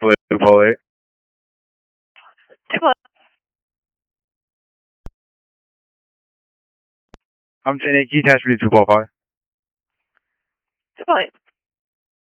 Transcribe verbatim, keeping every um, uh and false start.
Blue Pole eight. Two Pole. I'm ten eight, key attach me to two Pole five. Two Pole eight.